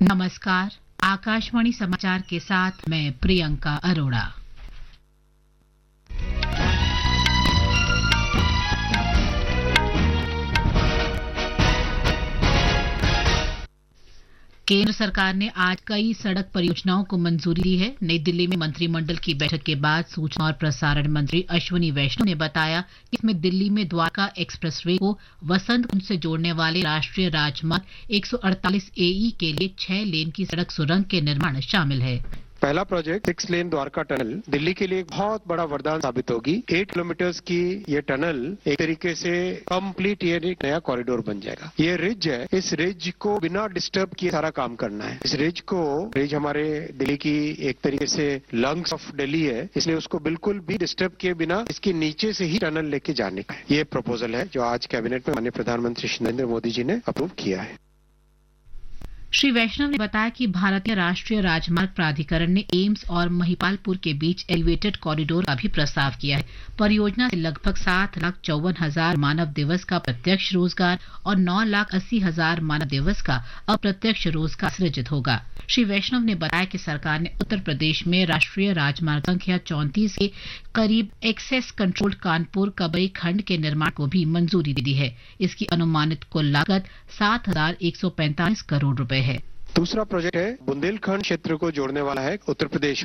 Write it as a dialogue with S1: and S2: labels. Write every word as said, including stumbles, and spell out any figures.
S1: नमस्कार, आकाशवाणी समाचार के साथ मैं प्रियंका अरोड़ा। केंद्र सरकार ने आज कई सड़क परियोजनाओं को मंजूरी दी है। नई दिल्ली में मंत्रिमंडल की बैठक के बाद सूचना और प्रसारण मंत्री अश्विनी वैष्णव ने बताया कि इसमें दिल्ली में द्वारका एक्सप्रेसवे को वसंत कुंज से जोड़ने वाले राष्ट्रीय राजमार्ग एक सौ अड़तालीस ए ई के लिए छह लेन की सड़क सुरंग के निर्माण शामिल है।
S2: पहला project six lane Dwarka tunnel Delhi के लिए एक बहुत बड़ा वरदान साबित होगी। एट किलोमीटर्स की ये टनल एक तरीके से कंप्लीट ये एक नया कॉरिडोर बन जाएगा। ये रिज है, इस रिज को बिना डिस्टर्ब किए सारा काम करना है। इस रिज को रिज हमारे दिल्ली की एक तरीके से लंग्स ऑफ दिल्ली है, इसलिए उसको बिल्कुल भी डिस्टर्ब किए बिना इसके नीचे से ही टनल लेके जाने का है। ये प्रपोजल है जो आज कैबिनेट में माननीय प्रधानमंत्री श्री नरेंद्र मोदी जी ने अप्रूव किया है।
S1: श्री वैष्णव ने बताया कि भारतीय राष्ट्रीय राजमार्ग प्राधिकरण ने एम्स और महिपालपुर के बीच एलिवेटेड कॉरिडोर का भी प्रस्ताव किया है। परियोजना से लगभग सात लाख चौवन हजार मानव दिवस का प्रत्यक्ष रोजगार और नौ लाख अस्सी हजार मानव दिवस का अप्रत्यक्ष रोजगार सृजित होगा। श्री वैष्णव ने बताया कि सरकार ने उत्तर प्रदेश में राष्ट्रीय राजमार्ग संख्या चौंतीस के करीब एक्सेस कंट्रोल्ड कानपुर कबई खंड के निर्माण को भी मंजूरी दे दी है। इसकी अनुमानित कुल लागत सात हजार एक सौ पैंतालीस करोड़ रुपए है।
S2: दूसरा प्रोजेक्ट है बुंदेलखंड क्षेत्र को जोड़ने वाला है उत्तर प्रदेश